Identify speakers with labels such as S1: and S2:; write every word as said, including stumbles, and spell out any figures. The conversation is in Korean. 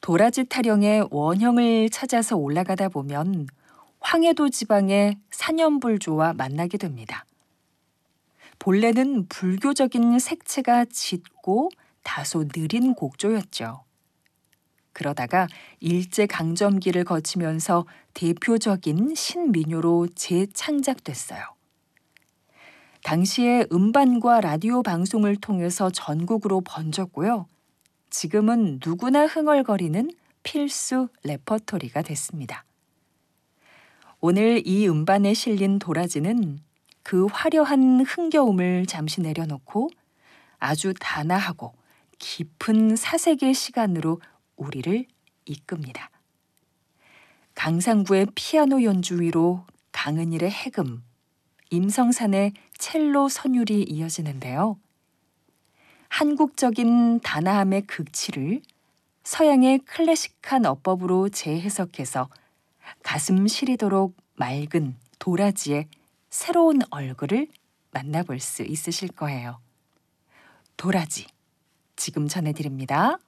S1: 도라지 타령의 원형을 찾아서 올라가다 보면 황해도 지방의 산연불조와 만나게 됩니다. 본래는 불교적인 색채가 짙고 다소 느린 곡조였죠. 그러다가 일제강점기를 거치면서 대표적인 신민요로 재창작됐어요. 당시에 음반과 라디오 방송을 통해서 전국으로 번졌고요. 지금은 누구나 흥얼거리는 필수 레퍼토리가 됐습니다. 오늘 이 음반에 실린 도라지는 그 화려한 흥겨움을 잠시 내려놓고 아주 단아하고 깊은 사색의 시간으로 우리를 이끕니다. 강상구의 피아노 연주 위로 강은일의 해금, 임성산의 첼로 선율이 이어지는데요. 한국적인 단아함의 극치를 서양의 클래식한 어법으로 재해석해서 가슴 시리도록 맑은 도라지의 새로운 얼굴을 만나볼 수 있으실 거예요. 도라지, 지금 전해드립니다.